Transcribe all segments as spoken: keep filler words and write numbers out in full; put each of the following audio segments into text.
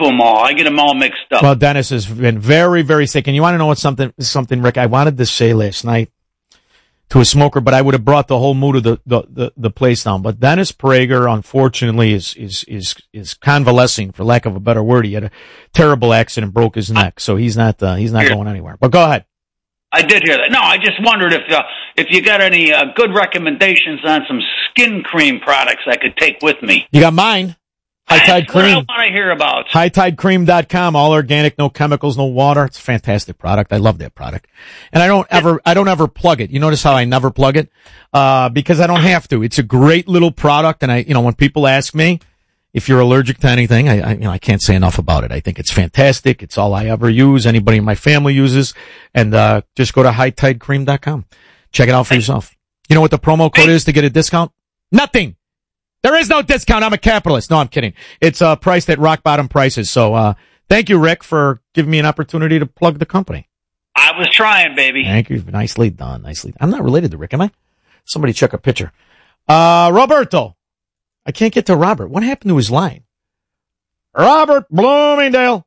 to them all. I get them all mixed up. Well, Dennis has been very, very sick. And you want to know what something, something, Rick, I wanted to say last night to a smoker, but I would have brought the whole mood of the, the, the, the place down. But Dennis Prager, unfortunately, is, is, is, is convalescing, for lack of a better word. He had a terrible accident, broke his neck. So he's not, uh, he's not going anywhere. But go ahead. I did hear that. No, I just wondered if, uh, if you got any, uh, good recommendations on some skin cream products I could take with me. You got mine. High Tide Cream. That's what I want to hear about. high tide cream dot com, all organic, no chemicals, no water. It's a fantastic product. I love that product. And I don't ever, I don't ever plug it. You notice how I never plug it? Uh, because I don't have to. It's a great little product. And I, you know, when people ask me if you're allergic to anything, I, I, you know, I can't say enough about it. I think it's fantastic. It's all I ever use. Anybody in my family uses. And, uh, just go to high tide cream dot com. Check it out for yourself. You know what the promo code is to get a discount? Nothing. There is no discount. I'm a capitalist. No, I'm kidding. It's uh, priced at rock bottom prices. So uh, thank you, Rick, for giving me an opportunity to plug the company. I was trying, baby. Thank you. Nicely done. Nicely done. I'm not related to Rick, am I? Somebody check a picture. Uh, Roberto. I can't get to Robert. What happened to his line? Robert Bloomingdale.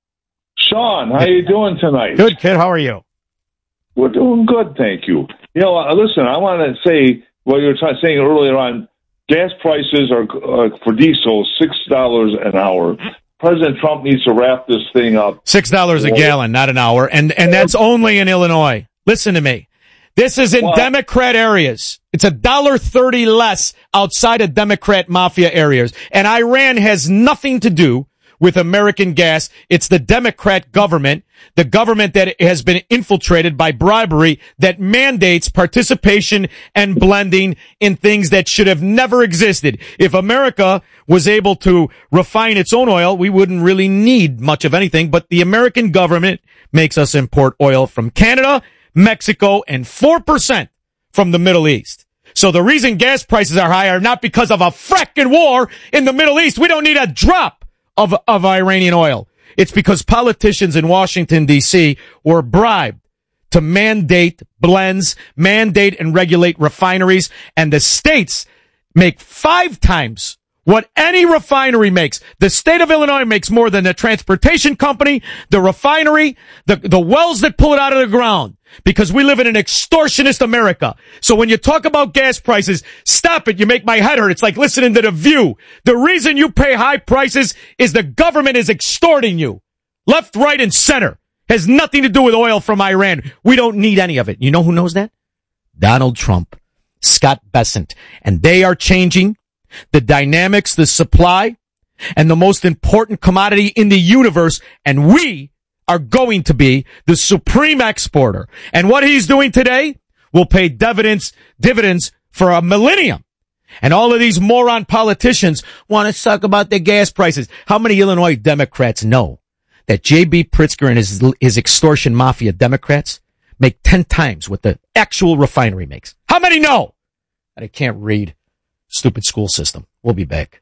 Sean, how you doing tonight? Good, kid. How are you? We're doing good, thank you. You know, uh, listen, I want to say what you were t- saying earlier on. Gas prices are uh, for diesel six dollars an hour. President Trump needs to wrap this thing up. Six dollars a gallon, not an hour, and and that's only in Illinois. Listen to me. This is in what? Democrat areas. It's a dollar thirty less outside of Democrat mafia areas, and Iran has nothing to do with American gas. It's the Democrat government, the government that has been infiltrated by bribery that mandates participation and blending in things that should have never existed. If America was able to refine its own oil, we wouldn't really need much of anything, but the American government makes us import oil from Canada, Mexico, and four percent from the Middle East. So the reason gas prices are high are not because of a fracking war in the Middle East. We don't need a drop of of Iranian oil. It's because politicians in Washington, D C were bribed to mandate blends, mandate and regulate refineries, and the states make five times what any refinery makes. The state of Illinois makes more than the transportation company, the refinery, the, the wells that pull it out of the ground, because we live in an extortionist America. So when you talk about gas prices, stop it. You make my head hurt. It's like listening to The View. The reason you pay high prices is the government is extorting you. Left, right, and center. Has nothing to do with oil from Iran. We don't need any of it. You know who knows that? Donald Trump, Scott Bessent. And they are changing the dynamics, the supply, and the most important commodity in the universe. And we are going to be the supreme exporter. And what he's doing today will pay dividends, dividends for a millennium. And all of these moron politicians want to talk about the gas prices. How many Illinois Democrats know that J B. Pritzker and his, his extortion mafia Democrats make ten times what the actual refinery makes? How many know? And I can't read. Stupid school system. We'll be back.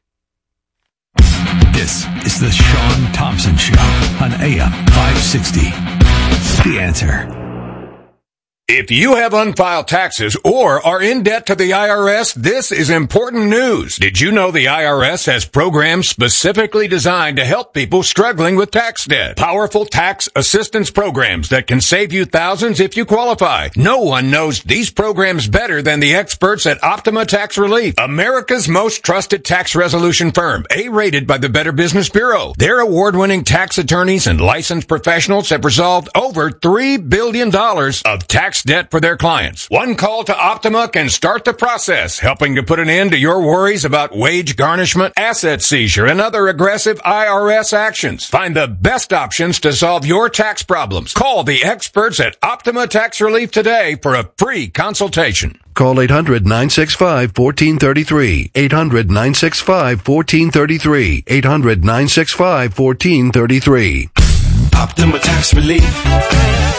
This is the Sean Thompson Show on A M five sixty. The Answer. If you have unfiled taxes or are in debt to the I R S, this is important news. Did you know the I R S has programs specifically designed to help people struggling with tax debt? Powerful tax assistance programs that can save you thousands if you qualify. No one knows these programs better than the experts at Optima Tax Relief, America's most trusted tax resolution firm, A-rated by the Better Business Bureau. Their award-winning tax attorneys and licensed professionals have resolved over three billion dollars of tax debt for their clients. One call to Optima can start the process, helping to put an end to your worries about wage garnishment, asset seizure, and other aggressive I R S actions. Find the best options to solve your tax problems. Call the experts at Optima Tax Relief today for a free consultation. Call eight hundred, nine six five, one four three three. eight hundred, nine six five, one four three three. eight hundred, nine six five, one four three three. Optima Tax Relief.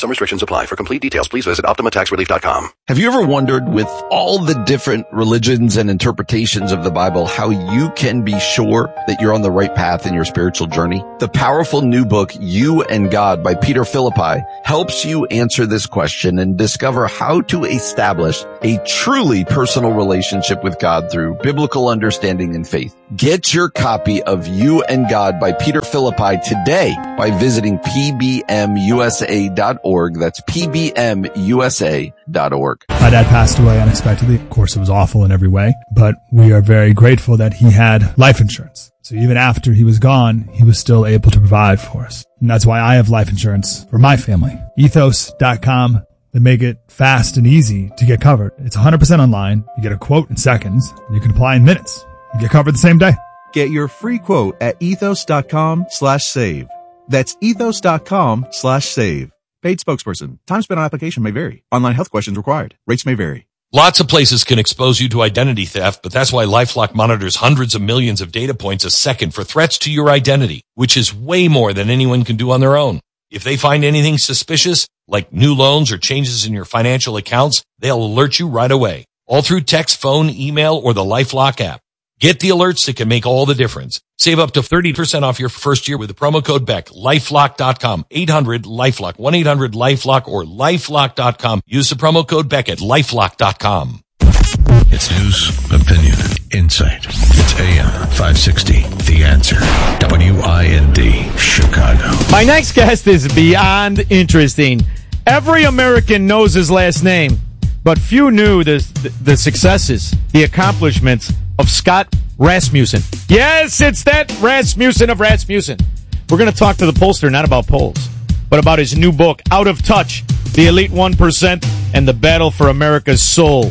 Some restrictions apply. For complete details, please visit Optima Tax Relief dot com. Have you ever wondered, with all the different religions and interpretations of the Bible, how you can be sure that you're on the right path in your spiritual journey? The powerful new book, You and God by Peter Philippi, helps you answer this question and discover how to establish a truly personal relationship with God through biblical understanding and faith. Get your copy of You and God by Peter Philippi today by visiting P B M U S A dot org. That's P B M U S A dot org. My dad passed away unexpectedly. Of course, it was awful in every way, but we are very grateful that he had life insurance. So even after he was gone, he was still able to provide for us. And that's why I have life insurance for my family. Ethos dot com. They make it fast and easy to get covered. It's one hundred percent online. You get a quote in seconds, and you can apply in minutes. You get covered the same day. Get your free quote at ethos dot com slash save. That's ethos dot com slash save. Paid spokesperson. Time spent on application may vary. Online health questions required. Rates may vary. Lots of places can expose you to identity theft, but that's why LifeLock monitors hundreds of millions of data points a second for threats to your identity, which is way more than anyone can do on their own. If they find anything suspicious, like new loans or changes in your financial accounts, they'll alert you right away, all through text, phone, email, or the LifeLock app. Get the alerts that can make all the difference. Save up to thirty percent off your first year with the promo code Beck. LifeLock dot com. eight hundred LifeLock. one eight hundred LifeLock or LifeLock dot com. Use the promo code Beck at LifeLock dot com. It's news, opinion, insight. It's A M five sixty. The Answer. W I N D, Chicago. My next guest is beyond interesting. Every American knows his last name, but few knew the, the, the successes, the accomplishments of Scott Rasmussen. Yes, it's that Rasmussen of Rasmussen. We're going to talk to the pollster, not about polls, but about his new book, Out of Touch, The Elite one percent and the Battle for America's Soul,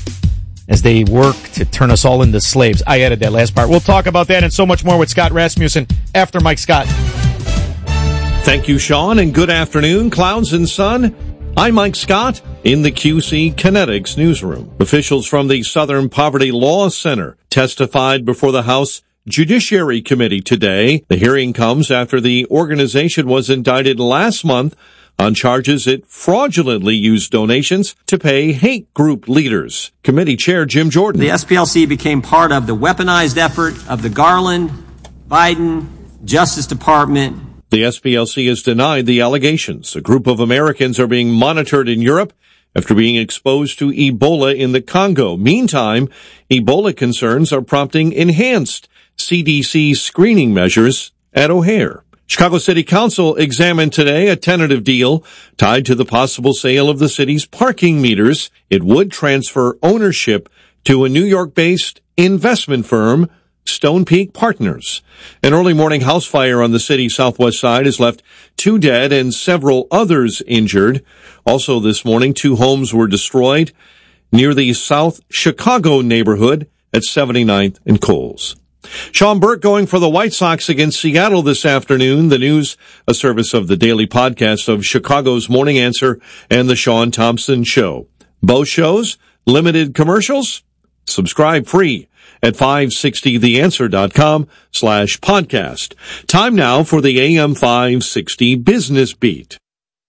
as they work to turn us all into slaves. I added that last part. We'll talk about that and so much more with Scott Rasmussen after Mike Scott. Thank you, Sean, and good afternoon, clouds and sun. I'm Mike Scott in the Q C Kinetics newsroom. Officials from the Southern Poverty Law Center testified before the House Judiciary Committee today. The hearing comes after the organization was indicted last month on charges it fraudulently used donations to pay hate group leaders. Committee Chair Jim Jordan. The S P L C became part of the weaponized effort of the Garland, Biden, Justice Department. The S P L C has denied the allegations. A group of Americans are being monitored in Europe after being exposed to Ebola in the Congo. Meantime, Ebola concerns are prompting enhanced C D C screening measures at O'Hare. Chicago City Council examined today a tentative deal tied to the possible sale of the city's parking meters. It would transfer ownership to a New York-based investment firm, Stone Peak Partners. An early morning house fire on the city's southwest side has left two dead and several others injured. Also this morning, two homes were destroyed near the South Chicago neighborhood at seventy-ninth and Coles. Sean Burke going for the White Sox against Seattle this afternoon. The news, a service of the daily podcast of Chicago's Morning Answer and the Sean Thompson Show. Both shows, limited commercials. Subscribe free at five sixty the answer dot com slash podcast. Time now for the A M five sixty Business Beat.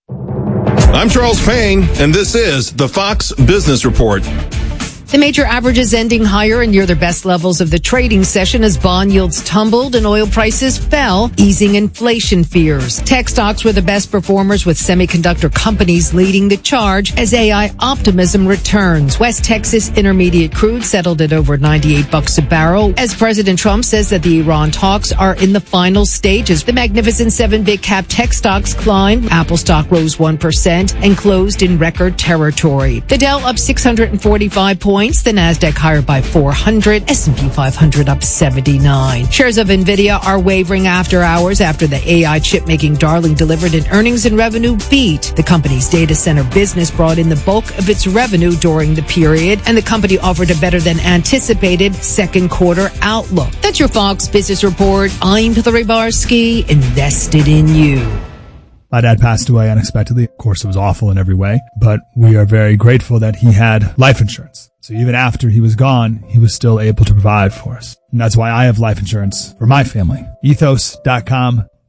I'm Charles Payne, and this is the Fox Business Report. The major averages ending higher and near their best levels of the trading session as bond yields tumbled and oil prices fell, easing inflation fears. Tech stocks were the best performers, with semiconductor companies leading the charge as A I optimism returns. West Texas Intermediate crude settled at over ninety-eight bucks a barrel as President Trump says that the Iran talks are in the final stages. The Magnificent Seven big cap tech stocks climbed. Apple stock rose one percent and closed in record territory. The Dow up six hundred forty-five points. The Nasdaq higher by four hundred. S and P five hundred up seventy-nine. Shares of Nvidia are wavering after hours after the A I chip-making darling delivered an earnings and revenue beat. The company's data center business brought in the bulk of its revenue during the period, and the company offered a better than anticipated second quarter outlook. That's your Fox Business Report. I'm Hillary Barsky, invested in you. My dad passed away unexpectedly. Of course, it was awful in every way, but we are very grateful that he had life insurance. So even after he was gone, he was still able to provide for us. And that's why I have life insurance for my family. Ethos dot com.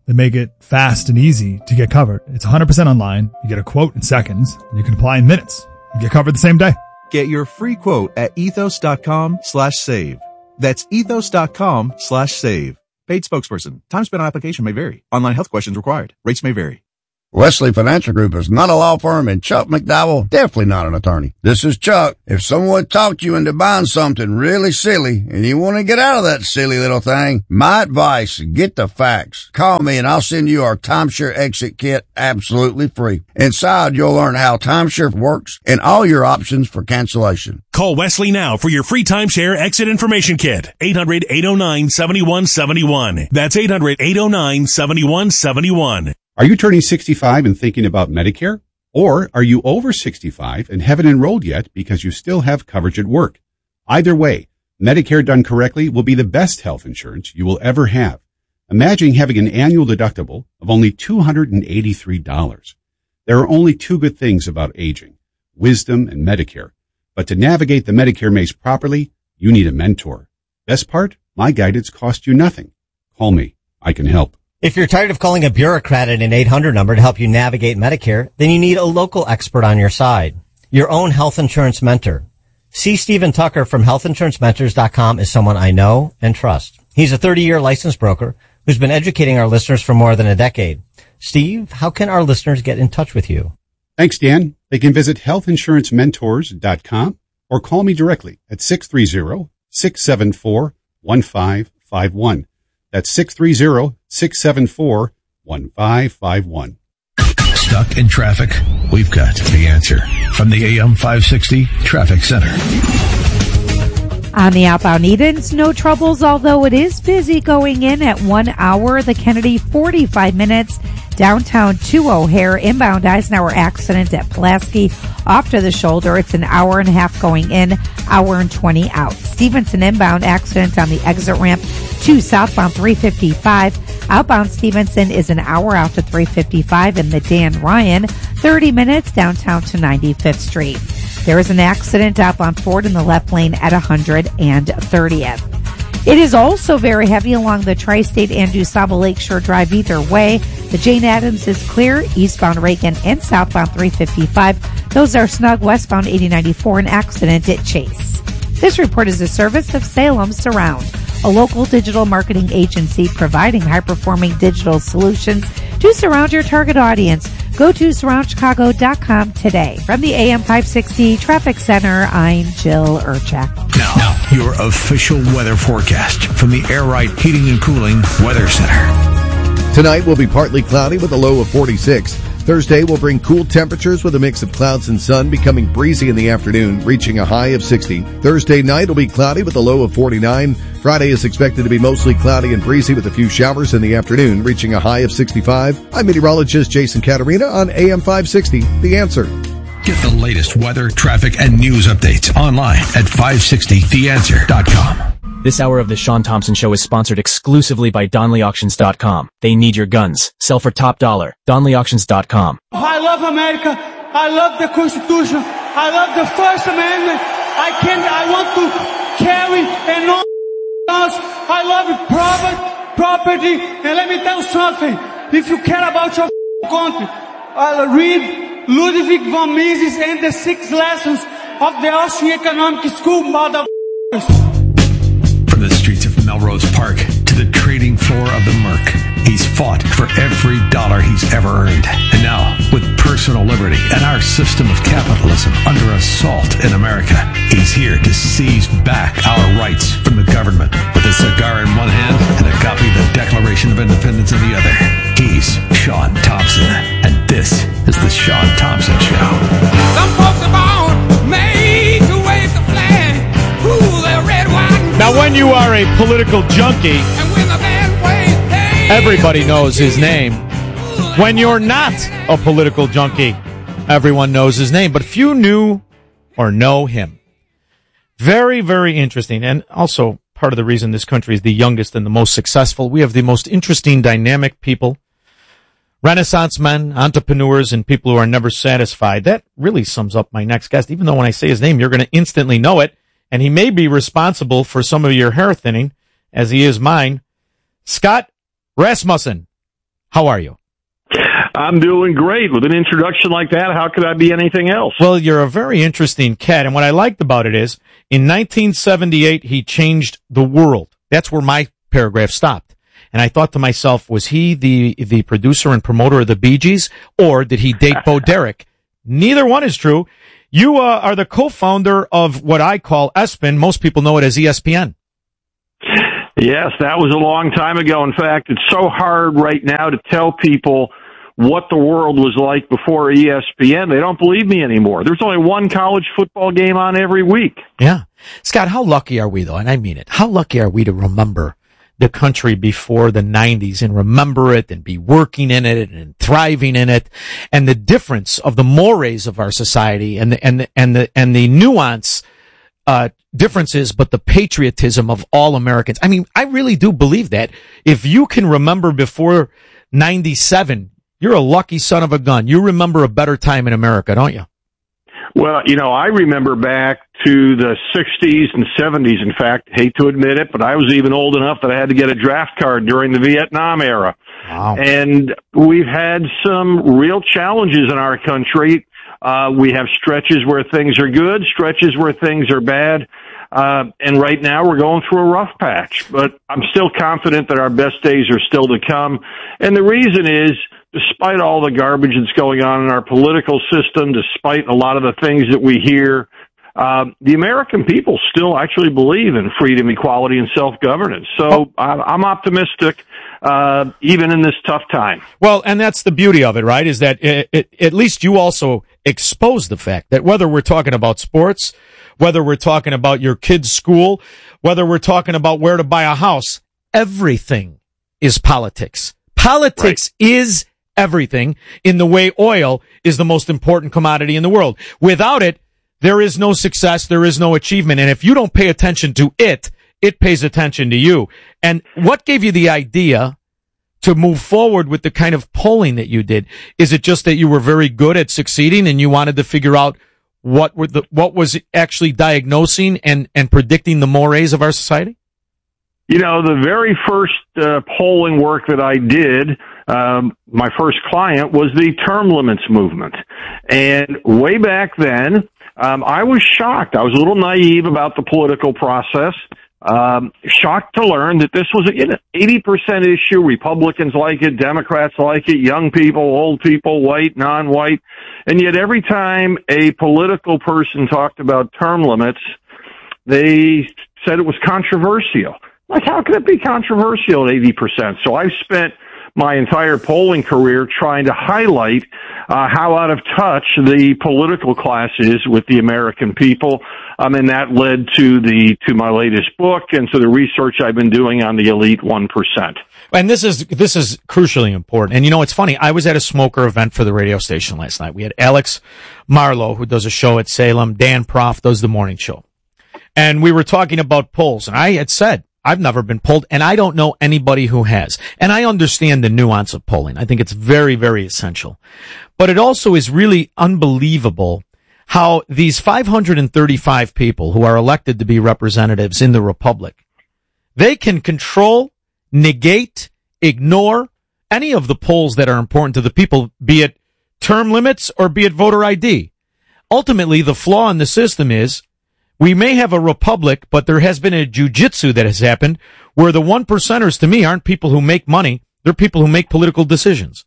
They make it fast and easy to get covered. It's one hundred percent online. You get a quote in seconds. You can apply in minutes. You get covered the same day. Get your free quote at ethos.com slash save. That's ethos.com slash save. Paid spokesperson. Time spent on application may vary. Online health questions required. Rates may vary. Wesley Financial Group is not a law firm, and Chuck McDowell definitely not an attorney. This is Chuck. If someone talked you into buying something really silly and you want to get out of that silly little thing, my advice, get the facts. Call me and I'll send you our timeshare exit kit absolutely free. Inside, you'll learn how timeshare works and all your options for cancellation. Call Wesley now for your free timeshare exit information kit. eight hundred, eight oh nine, seven one seven one. That's eight hundred, eight oh nine, seven one seven one. Are you turning sixty-five and thinking about Medicare? Or are you over sixty-five and haven't enrolled yet because you still have coverage at work? Either way, Medicare done correctly will be the best health insurance you will ever have. Imagine having an annual deductible of only two hundred eighty-three dollars. There are only two good things about aging, wisdom and Medicare. But to navigate the Medicare maze properly, you need a mentor. Best part? My guidance costs you nothing. Call me. I can help. If you're tired of calling a bureaucrat at an eight hundred number to help you navigate Medicare, then you need a local expert on your side. Your own health insurance mentor. C. Stephen Tucker from health insurance mentors dot com is someone I know and trust. He's a thirty-year licensed broker who's been educating our listeners for more than a decade. Steve, how can our listeners get in touch with you? Thanks, Dan. They can visit health insurance mentors dot com or call me directly at six three zero, six seven four, one five five one. That's six three zero, six seven four, one five five one. Stuck in traffic? We've got the answer from the A M five sixty Traffic Center. On the outbound Edens, no troubles, although it is busy going in at one hour. The Kennedy, forty-five minutes. Downtown to O'Hare, inbound Eisenhower accident at Pulaski. Off to the shoulder, it's an hour and a half going in, hour and twenty out. Stevenson inbound accident on the exit ramp to southbound three fifty-five. Outbound Stevenson is an hour out to three fifty-five in the Dan Ryan, thirty minutes downtown to ninety-fifth Street. There is an accident outbound Ford in the left lane at one hundred thirtieth. It is also very heavy along the Tri-State and DuSable Lakeshore Drive either way. The Jane Addams is clear, eastbound Reagan and southbound three fifty-five. Those are snug westbound eighty ninety-four, an accident at Chase. This report is a service of Salem Surround, a local digital marketing agency providing high-performing digital solutions to surround your target audience. Go to surround chicago dot com today. From the A M five sixty Traffic Center, I'm Jill Urchak. Now, now, your official weather forecast from the Air Right Heating and Cooling Weather Center. Tonight will be partly cloudy with a low of forty-six. Thursday will bring cool temperatures with a mix of clouds and sun, becoming breezy in the afternoon, reaching a high of sixty. Thursday night will be cloudy with a low of forty-nine. Friday is expected to be mostly cloudy and breezy with a few showers in the afternoon, reaching a high of sixty-five. I'm meteorologist Jason Caterina on A M five sixty, The Answer. Get the latest weather, traffic, and news updates online at five sixty the answer dot com. This hour of the Sean Thompson Show is sponsored exclusively by Donley Auctions dot com. They need your guns. Sell for top dollar. Donley Auctions dot com. I love America. I love the Constitution. I love the First Amendment. I can. I want to carry and all guns. I love private property. And let me tell you something. If you care about your country, I'll read Ludwig von Mises and the Six Lessons of the Austrian Economic School, motherfuckers. From the streets of Melrose Park to the trading floor of the Merc, he's fought for every dollar he's ever earned. And now, with personal liberty and our system of capitalism under assault in America, he's here to seize back our rights from the government. With a cigar in one hand and a copy of the Declaration of Independence in the other, he's Sean Thompson. And this is the Sean Thompson Show. Some folks are born made to wave the flag, rule their red, white, and Now, when you are a political junkie, everybody knows his name. When you're not a political junkie, everyone knows his name, but few knew or know him. Very, very interesting, and also part of the reason this country is the youngest and the most successful. We have the most interesting, dynamic people, Renaissance men, entrepreneurs, and people who are never satisfied. That really sums up my next guest, even though when I say his name, you're going to instantly know it. And he may be responsible for some of your hair thinning, as he is mine. Scott Rasmussen. How are you? I'm doing great. With an introduction like that, how could I be anything else? Well, you're a very interesting cat, and what I liked about it is, in nineteen seventy-eight, he changed the world. That's where my paragraph stopped. And I thought to myself, was he the the producer and promoter of the Bee Gees, or did he date Bo Derek? Neither one is true. You uh, are the co-founder of what I call E S P N. Most people know it as E S P N. Yes, that was a long time ago. In fact, it's so hard right now to tell people what the world was like before E S P N. They don't believe me anymore. There's only one college football game on every week. Yeah. Scott, how lucky are we, though? And I mean it. How lucky are we to remember the country before the nineties and remember it and be working in it and thriving in it, and the difference of the mores of our society and the, and the, and the, and the nuance, uh, differences, but the patriotism of all Americans. I mean, I really do believe that. If you can remember before ninety-seven, you're a lucky son of a gun. You remember a better time in America, don't you? Well, you know, I remember back to the sixties and seventies. In fact, hate to admit it, but I was even old enough that I had to get a draft card during the Vietnam era. Wow. And we've had some real challenges in our country. Uh, we have stretches where things are good, stretches where things are bad. Uh, and right now we're going through a rough patch, but I'm still confident that our best days are still to come. And the reason is, despite all the garbage that's going on in our political system, despite a lot of the things that we hear, uh, the American people still actually believe in freedom, equality, and self-governance. So I'm optimistic, uh, even in this tough time. Well, and that's the beauty of it, right? Is that it, it, at least you also expose the fact that whether we're talking about sports, whether we're talking about your kid's school, whether we're talking about where to buy a house, everything is politics. Politics right. is everything in the way oil is the most important commodity in the world. Without it, there is no success, there is no achievement. And if you don't pay attention to it, it pays attention to you. And what gave you the idea to move forward with the kind of polling that you did? Is it just that you were very good at succeeding and you wanted to figure out what were the, what was actually diagnosing and, and predicting the mores of our society? You know, the very first uh, polling work that I did, um, my first client was the term limits movement. And way back then, um, I was shocked. I was a little naive about the political process. Um, shocked to learn that this was an eighty percent issue. Republicans like it, Democrats like it, young people, old people, white, non-white. And yet every time a political person talked about term limits, they said it was controversial. Like, how could it be controversial at eighty percent? So I've spent my entire polling career trying to highlight uh, how out of touch the political class is with the American people. Um, and that led to the to my latest book and to the research I've been doing on the elite one percent. And this is this is crucially important. And you know, it's funny. I was at a smoker event for the radio station last night. We had Alex Marlowe, who does a show at Salem. Dan Proft does the morning show. And we were talking about polls. And I had said, I've never been polled, and I don't know anybody who has. And I understand the nuance of polling. I think it's very, very essential. But it also is really unbelievable how these five hundred thirty-five people who are elected to be representatives in the Republic, they can control, negate, ignore any of the polls that are important to the people, be it term limits or be it voter I D. Ultimately, the flaw in the system is we may have a republic, but there has been a jujitsu that has happened where the one percenters to me aren't people who make money. They're people who make political decisions.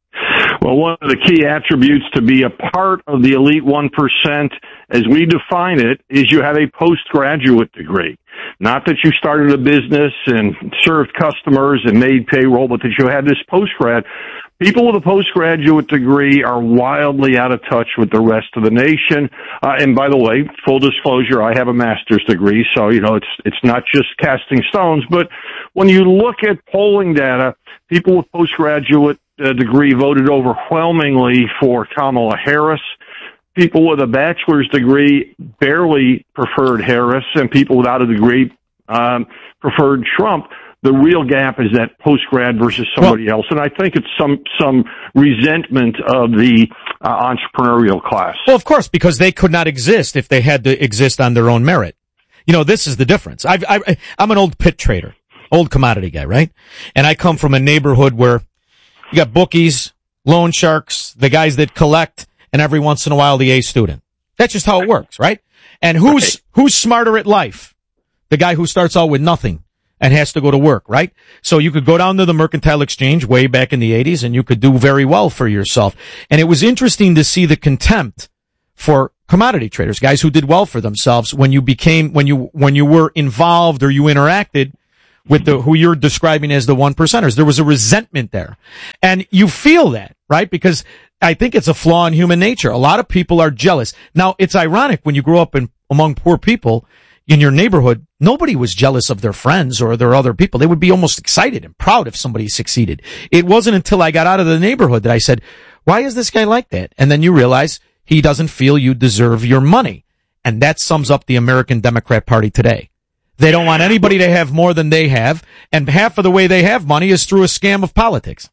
Well, one of the key attributes to be a part of the elite one percent, as we define it, is you have a postgraduate degree. Not that you started a business and served customers and made payroll, but that you had this postgrad. People with a postgraduate degree are wildly out of touch with the rest of the nation. Uh, and by the way, full disclosure, I have a master's degree, so, you know, it's it's not just casting stones. But when you look at polling data, people with postgraduate uh, degree voted overwhelmingly for Kamala Harris. People with a bachelor's degree barely preferred Harris, and people without a degree um, preferred Trump. The real gap is that post-grad versus somebody well, else, and I think it's some some resentment of the uh, entrepreneurial class. Well, of course, because they could not exist if they had to exist on their own merit. You know, this is the difference. I've, I've, I'm an old pit trader, old commodity guy, right? And I come from a neighborhood where, You got bookies, loan sharks, the guys that collect, and every once in a while the A student. That's just how it works, right? And who's right. who's smarter at life? The guy who starts out with nothing and has to go to work, right? So you could go down to the Mercantile Exchange way back in the eighties and you could do very well for yourself. And it was interesting to see the contempt for commodity traders, guys who did well for themselves when you became, when you, when you were involved or you interacted with the, who you're describing as the one percenters. There was a resentment there. And you feel that, right? Because I think it's a flaw in human nature. A lot of people are jealous. Now, it's ironic when you grow up in, among poor people in your neighborhood, nobody was jealous of their friends or their other people. They would be almost excited and proud if somebody succeeded. It wasn't until I got out of the neighborhood that I said, why is this guy like that? And then you realize he doesn't feel you deserve your money. And that sums up the American Democrat Party today. They don't want anybody to have more than they have, and half of the way they have money is through a scam of politics.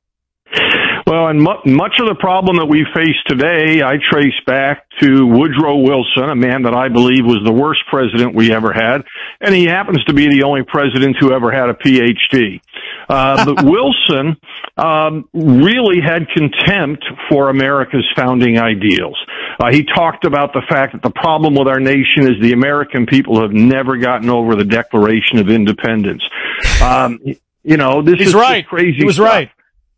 Well, and mu- much of the problem that we face today, I trace back to Woodrow Wilson, a man that I believe was the worst president we ever had, and he happens to be the only president who ever had a P H D. Uh, but Wilson um, really had contempt for America's founding ideals. Uh, he talked about the fact that the problem with our nation is the American people have never gotten over the Declaration of Independence. Um, you know, this He's is right. crazy He was stuff. right.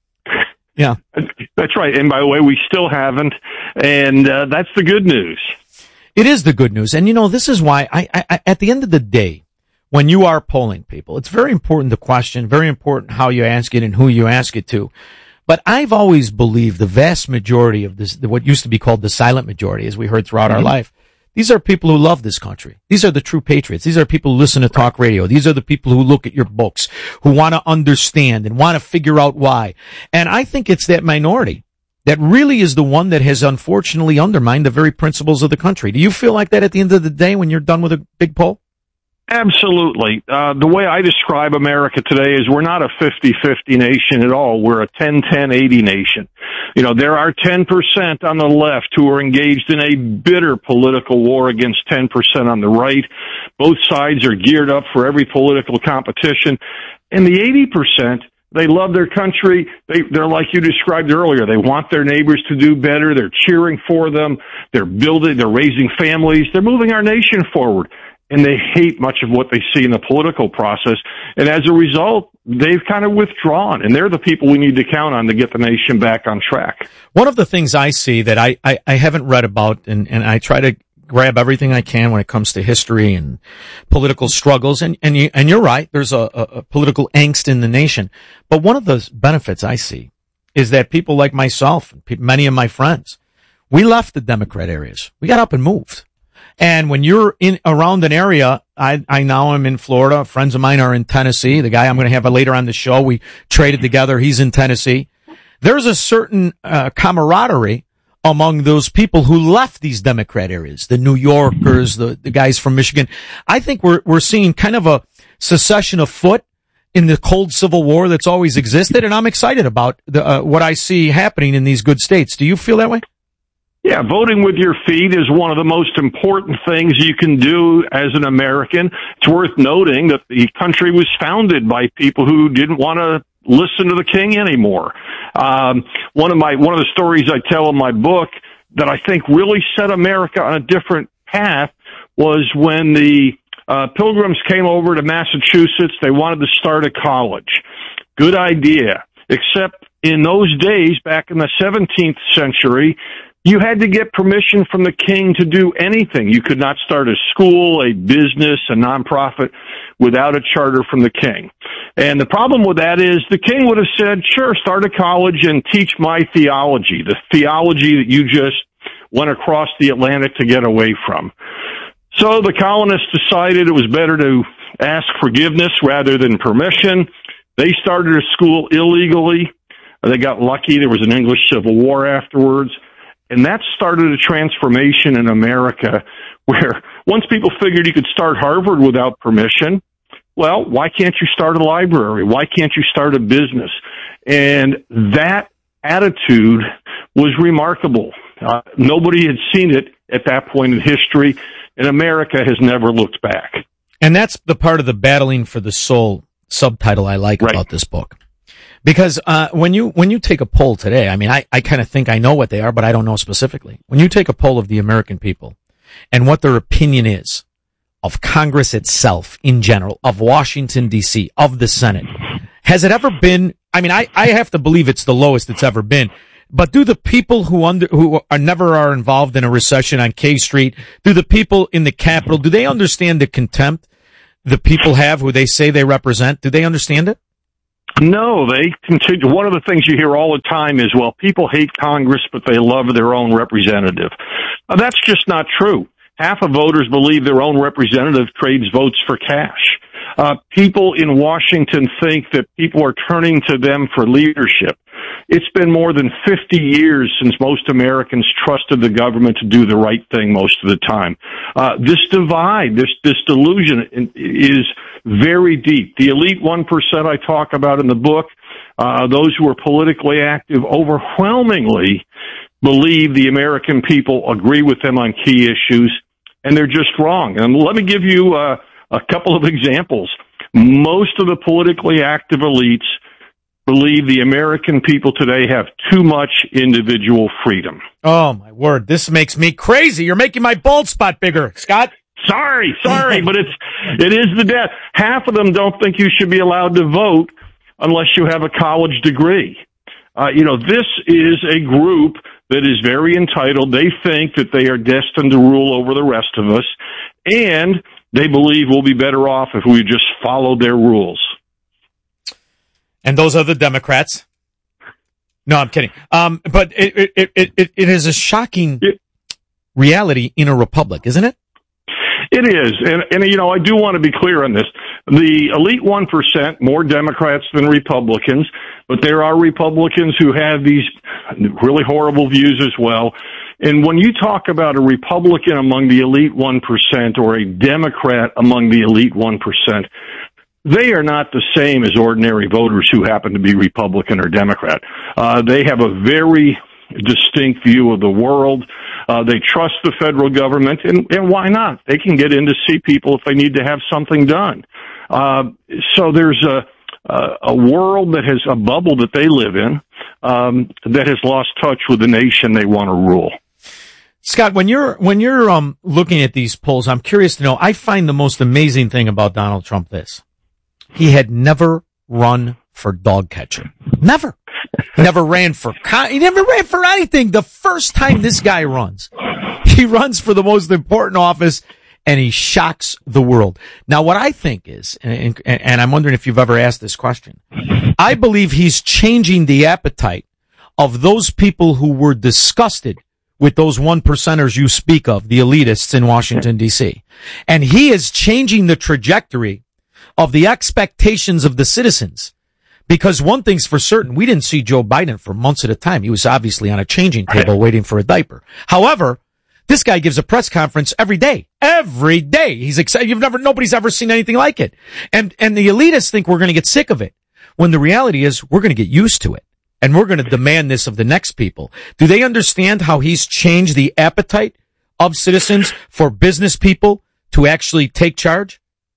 Yeah. That's right. And by the way, we still haven't. And uh, that's the good news. It is the good news. And, you know, this is why I, I, at the end of the day, when you are polling people, it's very important to question, very important how you ask it and who you ask it to. But I've always believed the vast majority of this, what used to be called the silent majority, as we heard throughout mm-hmm. our life, these are people who love this country. These are the true patriots. These are people who listen to talk radio. These are the people who look at your books, who want to understand and want to figure out why. And I think it's that minority that really is the one that has unfortunately undermined the very principles of the country. Do you feel like that at the end of the day when you're done with a big poll? Absolutely. Uh, the way I describe America today is we're not a fifty-fifty nation at all. We're a ten ten eighty nation. You know, there are ten percent on the left who are engaged in a bitter political war against ten percent on the right. Both sides are geared up for every political competition. And the eighty percent, they love their country. They, they're like you described earlier. They want their neighbors to do better. They're cheering for them. They're building, they're raising families. They're moving our nation forward. And they hate much of what they see in the political process. And as a result, they've kind of withdrawn. And they're the people we need to count on to get the nation back on track. One of the things I see that I, I, I haven't read about, and, and I try to grab everything I can when it comes to history and political struggles. And, and, you, and you're right, there's a, a, a political angst in the nation. But one of the benefits I see is that people like myself, and pe- many of my friends, we left the Democrat areas. We got up and moved. And when you're in around an area, I, I now am in Florida. Friends of mine are in Tennessee. The guy I'm going to have later on the show, we traded together. He's in Tennessee. There's a certain uh, camaraderie among those people who left these Democrat areas, the New Yorkers, the, the guys from Michigan. I think we're, we're seeing kind of a secession afoot in the cold Civil War that's always existed. And I'm excited about the, uh, what I see happening in these good states. Do you feel that way? Yeah, voting with your feet is one of the most important things you can do as an American. It's worth noting that the country was founded by people who didn't want to listen to the king anymore. Um, one of my, one of the stories I tell in my book that I think really set America on a different path was when the uh, Pilgrims came over to Massachusetts. They wanted to start a college. Good idea. Except in those days, back in the seventeenth century, you had to get permission from the king to do anything. You could not start a school, a business, a nonprofit without a charter from the king. And the problem with that is the king would have said, sure, start a college and teach my theology, the theology that you just went across the Atlantic to get away from. So the colonists decided it was better to ask forgiveness rather than permission. They started a school illegally. They got lucky. There was an English Civil War afterwards. And that started a transformation in America where once people figured you could start Harvard without permission, well, why can't you start a library? Why can't you start a business? And that attitude was remarkable. Uh, nobody had seen it at that point in history, and America has never looked back. And that's the part of the Battling for the Soul subtitle I like right. about this book. Because uh, when you when you take a poll today, I mean, I, I kind of think I know what they are, but I don't know specifically. When you take a poll of the American people and what their opinion is of Congress itself in general, of Washington, D C, of the Senate, has it ever been, I mean, I, I have to believe it's the lowest it's ever been, but do the people who under, who are never are involved in a recession on K Street, do the people in the Capitol, do they understand the contempt the people have who they say they represent? Do they understand it? No, they continue. One of the things you hear all the time is, well, people hate Congress, but they love their own representative. Uh, that's just not true. Half of voters believe their own representative trades votes for cash. Uh, people in Washington think that people are turning to them for leadership. It's been more than fifty years since most Americans trusted the government to do the right thing most of the time. Uh, this divide, this, this delusion is very deep. The elite one percent I talk about in the book, uh, those who are politically active overwhelmingly believe the American people agree with them on key issues, and they're just wrong. And let me give you uh, a couple of examples. Most of the politically active elites believe the American people today have too much individual freedom. Oh, my word. This makes me crazy. You're making my bald spot bigger, Scott. Sorry, sorry, but it's, it is the death. Half of them don't think you should be allowed to vote unless you have a college degree. Uh, you know, this is a group that is very entitled. They think that they are destined to rule over the rest of us, and they believe we'll be better off if we just follow their rules. And those are the Democrats. No, I'm kidding. Um, but it, it, it, it, it is a shocking reality in a republic, isn't it? It is. And, and, you know, I do want to be clear on this. The elite one percent, more Democrats than Republicans, but there are Republicans who have these really horrible views as well. And when you talk about a Republican among the elite one percent or a Democrat among the elite one percent, they are not the same as ordinary voters who happen to be Republican or Democrat. Uh, they have a very distinct view of the world. Uh, they trust the federal government, and, and why not? They can get in to see people if they need to have something done. Uh, so there's a, a, a world that has a bubble that they live in, um, that has lost touch with the nation they want to rule. Scott, when you're, when you're, um, looking at these polls, I'm curious to know, I find the most amazing thing about Donald Trump this. He had never run for dog catcher. Never. He never ran for, con- he never ran for anything. The first time this guy runs, he runs for the most important office and he shocks the world. Now, what I think is, and, and, and I'm wondering if you've ever asked this question, I believe he's changing the appetite of those people who were disgusted with those one percenters you speak of, the elitists in Washington, D C. And he is changing the trajectory of the expectations of the citizens. Because one thing's for certain, we didn't see Joe Biden for months at a time. He was obviously on a changing table waiting for a diaper. However, this guy gives a press conference every day. Every day. He's excited. You've never, nobody's ever seen anything like it. And, and the elitists think we're going to get sick of it. When the reality is we're going to get used to it. And we're going to demand this of the next people. Do they understand how he's changed the appetite of citizens for business people to actually take charge?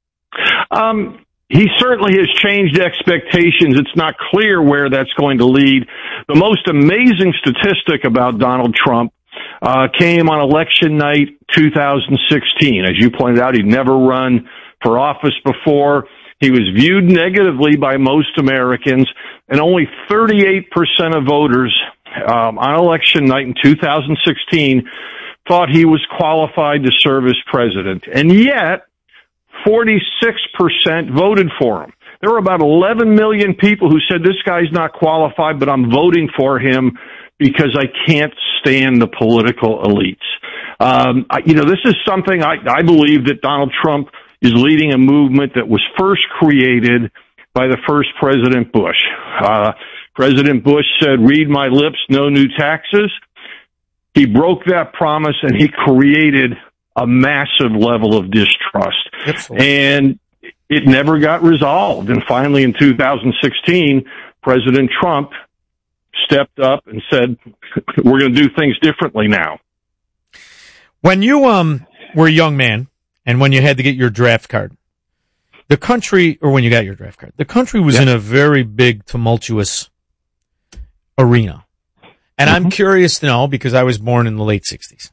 Um, he certainly has changed expectations. It's not clear where that's going to lead. The most amazing statistic about Donald Trump uh, came on election night two thousand sixteen. As you pointed out, he'd never run for office before. He was viewed negatively by most Americans, and only thirty-eight percent of voters um, on election night in two thousand sixteen thought he was qualified to serve as president. And yet, forty-six percent voted for him. There were about eleven million people who said, this guy's not qualified, but I'm voting for him because I can't stand the political elites. Um, I, you know, this is something I, I believe that Donald Trump is leading a movement that was first created by the first President Bush. Uh, President Bush said, read my lips, no new taxes. He broke that promise and he created a massive level of distrust. Absolutely. And it never got resolved. And finally, in two thousand sixteen, President Trump stepped up and said, we're going to do things differently now. When you um were a young man and when you had to get your draft card, The country, or when you got your draft card, the country was yeah. in a very big, tumultuous arena. And mm-hmm. I'm curious to know, because I was born in the late sixties.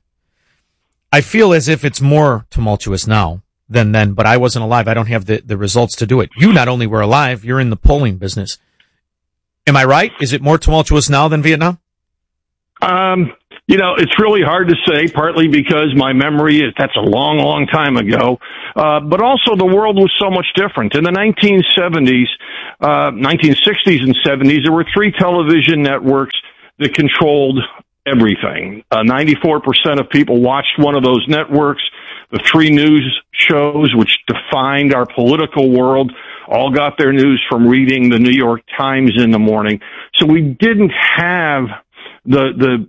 I feel as if it's more tumultuous now than then, but I wasn't alive. I don't have the, the results to do it. You not only were alive, you're in the polling business. Am I right? Is it more tumultuous now than Vietnam? Um, you know, it's really hard to say, partly because my memory is, that's a long, long time ago. Uh, but also the world was so much different. In the nineteen seventies, uh, nineteen sixties and seventies, there were three television networks that controlled everything. Uh, ninety-four percent of people watched one of those networks. The three news shows, which defined our political world, all got their news from reading the New York Times in the morning. So we didn't have the, the,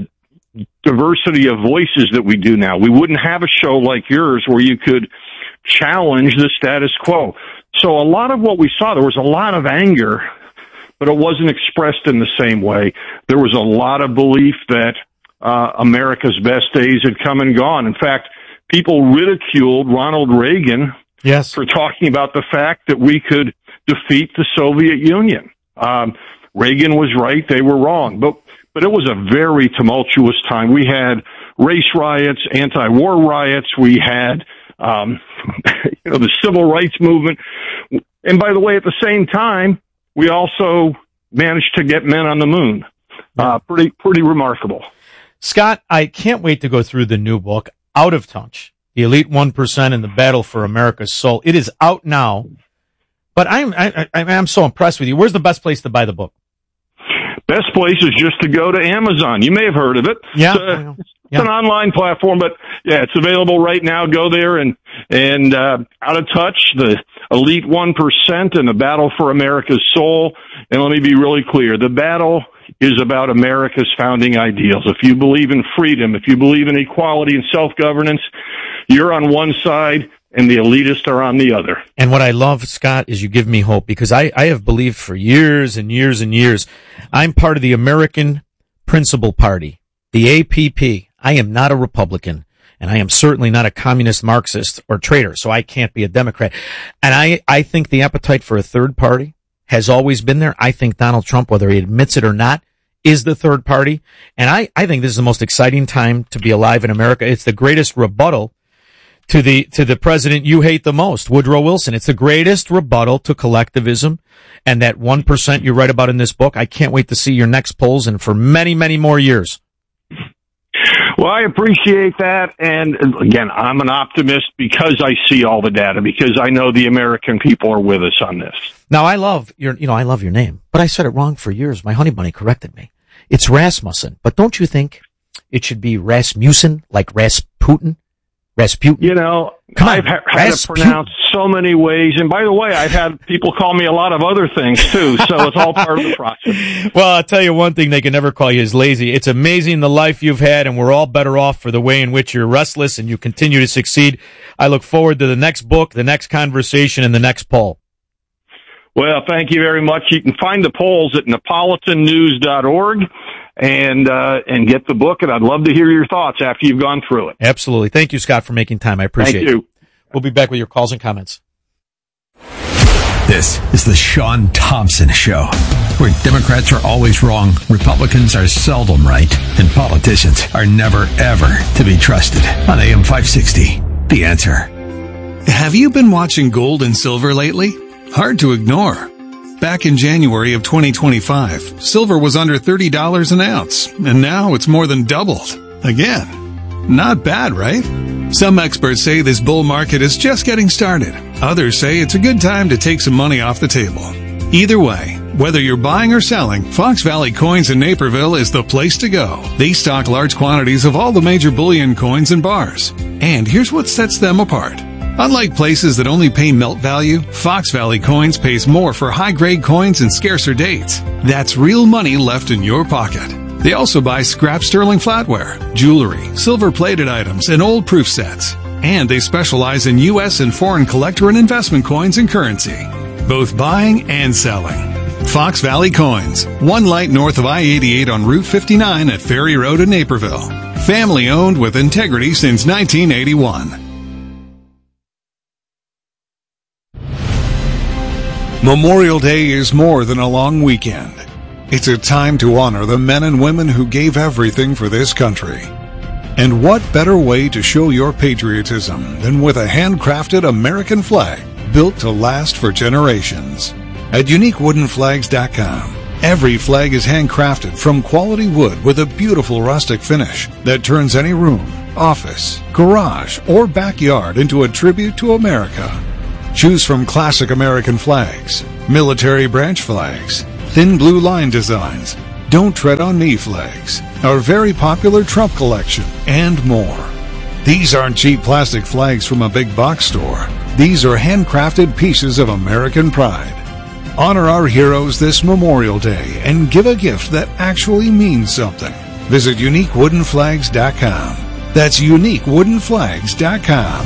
the diversity of voices that we do now. We wouldn't have a show like yours where you could challenge the status quo. So a lot of what we saw, there was a lot of anger, but it wasn't expressed in the same way. There was a lot of belief that uh, America's best days had come and gone. In fact, people ridiculed Ronald Reagan yes. for talking about the fact that we could defeat the Soviet Union. Um, Reagan was right, they were wrong. But but it was a very tumultuous time. We had race riots, anti-war riots. We had um, you know, the civil rights movement. And by the way, at the same time, we also managed to get men on the moon. Uh, pretty pretty remarkable. Scott, I can't wait to go through the new book, Out of Touch, The Elite one percent and the Battle for America's Soul. It is out now, but I'm, I, I, I'm so impressed with you. Where's the best place to buy the book? Best place is just to go to Amazon. You may have heard of it. Yeah. It's, a, it's yeah. an online platform, but yeah, it's available right now. Go there and, and, uh, Out of Touch, the Elite one percent and the Battle for America's Soul. And let me be really clear. The battle is about America's founding ideals. If you believe in freedom, if you believe in equality and self-governance, you're on one side and the elitists are on the other. And what I love, Scott, is you give me hope, because I, I have believed for years and years and years. I'm part of the American Principle Party, the A P P. I am not a Republican, and I am certainly not a communist, Marxist, or traitor, so I can't be a Democrat. And I, I think the appetite for a third party has always been there. I think Donald Trump, whether he admits it or not, is the third party. And I, I think this is the most exciting time to be alive in America. It's the greatest rebuttal to the, to the president you hate the most, Woodrow Wilson. It's the greatest rebuttal to collectivism and that one percent you write about in this book. I can't wait to see your next polls and for many, many more years. Well, I appreciate that. And again, I'm an optimist because I see all the data, because I know the American people are with us on this. Now, I love your, you know, I love your name, but I said it wrong for years. My honey bunny corrected me. It's Rasmussen, but don't you think it should be Rasmussen, like Rasputin? Rasputin? You know, Come I've on, ha- had it pronounced so many ways. And by the way, I've had people call me a lot of other things too. So it's all part of the process. Well, I'll tell you one thing they can never call you is lazy. It's amazing the life you've had, and we're all better off for the way in which you're restless and you continue to succeed. I look forward to the next book, the next conversation, and the next poll. Well, thank you very much. You can find the polls at Napolitan News dot org and uh, and get the book, and I'd love to hear your thoughts after you've gone through it. Absolutely. Thank you, Scott, for making time. I appreciate it. Thank you. We'll be back with your calls and comments. This is the Sean Thompson Show, where Democrats are always wrong, Republicans are seldom right, and politicians are never, ever to be trusted. On A M five sixty, The Answer. Have you been watching gold and silver lately? Hard to ignore. Back in January of twenty twenty-five, silver was under thirty dollars an ounce, and now it's more than doubled. Again. Not bad, right? Some experts say this bull market is just getting started. Others say it's a good time to take some money off the table. Either way, whether you're buying or selling, Fox Valley Coins in Naperville is the place to go. They stock large quantities of all the major bullion coins and bars. And here's what sets them apart. Unlike places that only pay melt value, Fox Valley Coins pays more for high-grade coins and scarcer dates. That's real money left in your pocket. They also buy scrap sterling flatware, jewelry, silver-plated items, and old proof sets. And they specialize in U S and foreign collector and investment coins and currency, both buying and selling. Fox Valley Coins, one light north of I eighty-eight on Route fifty-nine at Ferry Road in Naperville. Family-owned with integrity since nineteen eighty-one. Memorial Day is more than a long weekend. It's a time to honor the men and women who gave everything for this country. And what better way to show your patriotism than with a handcrafted American flag built to last for generations? At unique wooden flags dot com, every flag is handcrafted from quality wood with a beautiful rustic finish that turns any room, office, garage, or backyard into a tribute to America. Choose from classic American flags, military branch flags, thin blue line designs, Don't Tread on Me flags, our very popular Trump collection, and more. These aren't cheap plastic flags from a big box store. These are handcrafted pieces of American pride. Honor our heroes this Memorial Day and give a gift that actually means something. Visit unique wooden flags dot com. That's unique wooden flags dot com.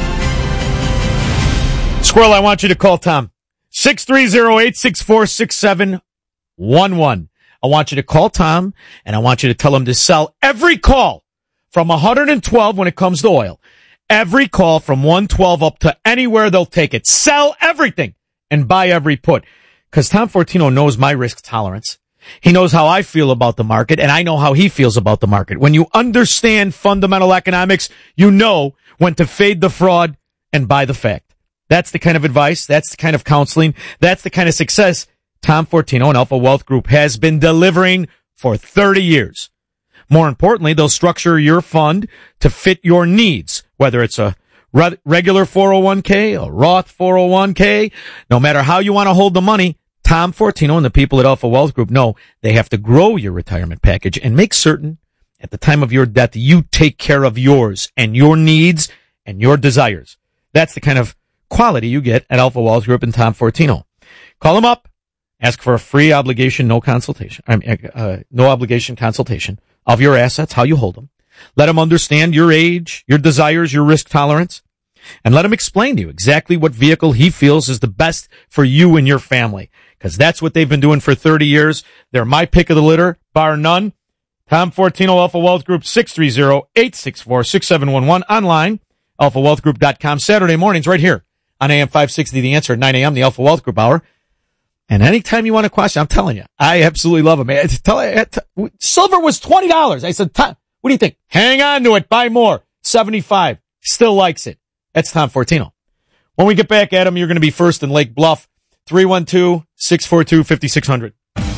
Squirrel, I want you to call Tom. six three zero, eight six four, six seven one one. I want you to call Tom, and I want you to tell him to sell every call from one hundred twelve when it comes to oil. Every call from one twelve up to anywhere they'll take it. Sell everything and buy every put. Because Tom Fortino knows my risk tolerance. He knows how I feel about the market, and I know how he feels about the market. When you understand fundamental economics, you know when to fade the fraud and buy the fact. That's the kind of advice, that's the kind of counseling, that's the kind of success Tom Fortino and Alpha Wealth Group has been delivering for thirty years. More importantly, they'll structure your fund to fit your needs, whether it's a re- regular four oh one k, a Roth four oh one k, no matter how you want to hold the money, Tom Fortino and the people at Alpha Wealth Group know they have to grow your retirement package and make certain at the time of your death you take care of yours and your needs and your desires. That's the kind of quality you get at Alpha Wealth Group and Tom Fortino. Call them up. Ask for a free obligation, no consultation, I mean, uh, no obligation consultation of your assets, how you hold them. Let them understand your age, your desires, your risk tolerance, and let him explain to you exactly what vehicle he feels is the best for you and your family. Because that's what they've been doing for thirty years. They're my pick of the litter, bar none. Tom Fortino, Alpha Wealth Group, six three zero, eight six four, six seven one one. Online, alpha wealth group dot com. Saturday mornings right here on A M five sixty, The Answer at nine a.m., the Alpha Wealth Group Hour. And anytime you want a question, I'm telling you, I absolutely love them. I tell you, silver was twenty dollars. I said, Tom, what do you think? Hang on to it. Buy more. seventy-five. Still likes it. That's Tom Fortino. When we get back at him, you're going to be first in Lake Bluff. three one two, six four two, five six zero zero.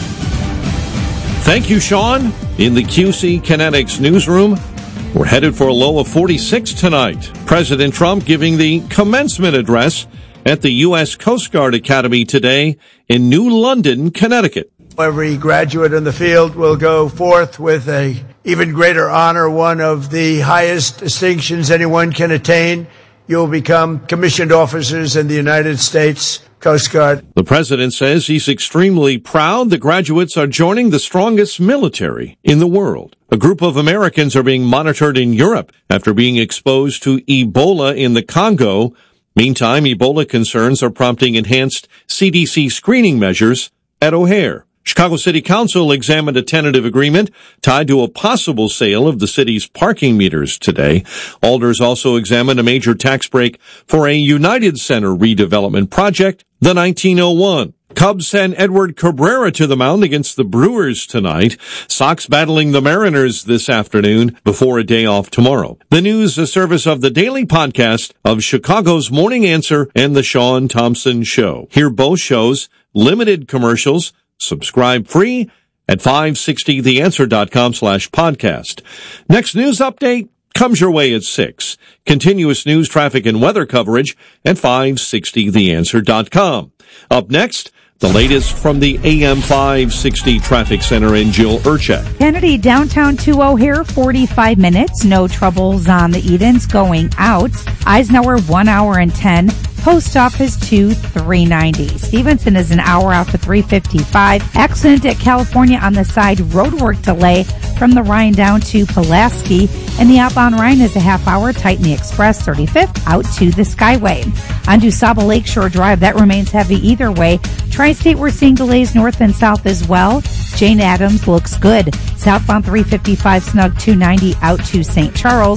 Thank you, Sean. In the Q C Kinetics newsroom, we're headed for a low of forty-six tonight. President Trump giving the commencement address at the U S Coast Guard Academy today in New London, Connecticut. Every graduate in the field will go forth with a even greater honor, one of the highest distinctions anyone can attain. You'll become commissioned officers in the United States Coast Guard. The president says he's extremely proud the graduates are joining the strongest military in the world. A group of Americans are being monitored in Europe after being exposed to Ebola in the Congo. Meantime, Ebola concerns are prompting enhanced C D C screening measures at O'Hare. Chicago City Council examined a tentative agreement tied to a possible sale of the city's parking meters today. Alders also examined a major tax break for a United Center redevelopment project, the nineteen oh one. Cubs send Edward Cabrera to the mound against the Brewers tonight. Sox battling the Mariners this afternoon before a day off tomorrow. The news, a service of the daily podcast of Chicago's Morning Answer and the Sean Thompson Show. Hear both shows, limited commercials, subscribe free at five sixty the answer dot com slash podcast. Next news update comes your way at six. Continuous news, traffic, and weather coverage at five sixty the answer dot com. Up next, the latest from the A M five sixty Traffic Center in Jill Urchek. Kennedy, downtown to O'Hare, forty-five minutes. No troubles on the Edens going out. Eisenhower, one hour and ten. Post Office to three ninety. Stevenson is an hour out to three fifty-five. Accident at California on the side. Roadwork delay from the Rhine down to Pulaski. And the outbound Rhine is a half hour. Tighten the Express thirty-fifth out to the Skyway. On DuSable Lakeshore Drive, that remains heavy either way. Tri-State, we're seeing delays north and south as well. Jane Addams looks good. Southbound three fifty-five snug two ninety out to Saint Charles.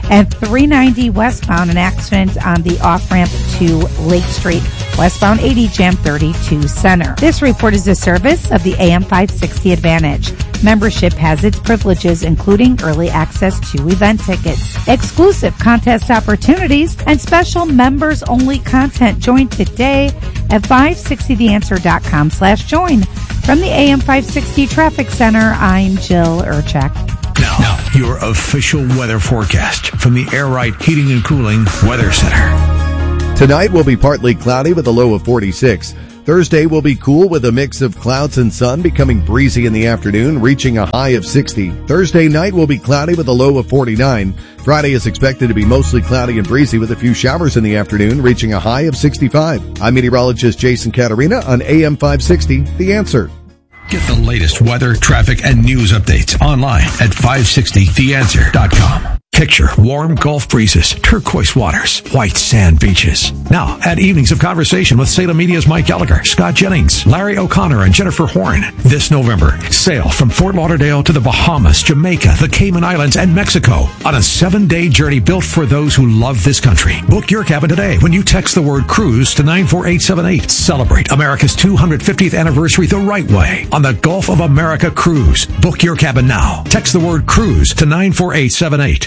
And three ninety westbound, an accident on the off-ramp to Lake Street. Westbound eighty, jam thirty-two center. This report is a service of the A M five sixty Advantage. Membership has its privileges, including early access to event tickets, exclusive contest opportunities, and special members-only content. Join today at five sixty the answer dot com slash join. From the A M five sixty Traffic Center, I'm Jill Urchak. Now, now, your official weather forecast from the Air Right Heating and Cooling Weather Center. Tonight will be partly cloudy with a low of forty-six. Thursday will be cool with a mix of clouds and sun, becoming breezy in the afternoon, reaching a high of sixty. Thursday night will be cloudy with a low of forty-nine. Friday is expected to be mostly cloudy and breezy with a few showers in the afternoon, reaching a high of sixty-five. I'm meteorologist Jason Caterina on A M five sixty, The Answer. Get the latest weather, traffic, and news updates online at five sixty the answer dot com. Picture warm Gulf breezes, turquoise waters, white sand beaches. Now, add evenings of conversation with Salem Media's Mike Gallagher, Scott Jennings, Larry O'Connor, and Jennifer Horn. This November, sail from Fort Lauderdale to the Bahamas, Jamaica, the Cayman Islands, and Mexico on a seven-day journey built for those who love this country. Book your cabin today when you text the word cruise to nine four eight seven eight. Celebrate America's two hundred fiftieth anniversary the right way on the Gulf of America Cruise. Book your cabin now. Text the word cruise to nine four eight seven eight.